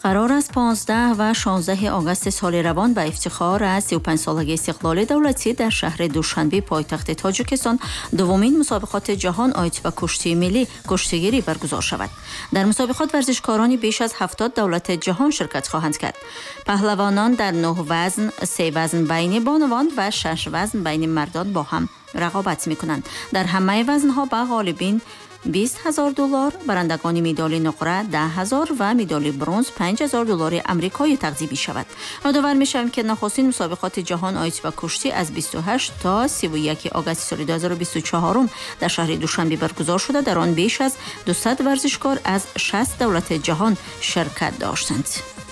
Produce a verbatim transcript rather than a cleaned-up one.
قرار است پانزده و شانزده آگوست سال روان به افتخار از سی و پنج سالگی استقلال دولتی در شهر دوشنبه پایتخت تاجیکستان دومین مسابقات جهان آیت و کشتی ملی کشتیگیری برگزار شود. در مسابقات ورزشکارانی بیش از هفتاد دولت جهان شرکت خواهند کرد. پهلوانان در نه وزن، سه وزن بین بانوان و شش وزن بین مردان با هم رقابت می‌کنند. در همه وزن‌ها به غالبین بیست هزار دلار، برندگان مدال نقره ده هزار و مدال برنز پنج هزار دلار آمریکایی تقدیم شود. یادآور می‌شویم که نخستین مسابقات جهان آیت و کشتی از بیست و هشت تا سی و یک آگوست سال دو هزار و بیست و چهار در شهر دوشنبه برگزار شده. در آن بیش از دویست ورزشکار از شصت دولت جهان شرکت داشتند.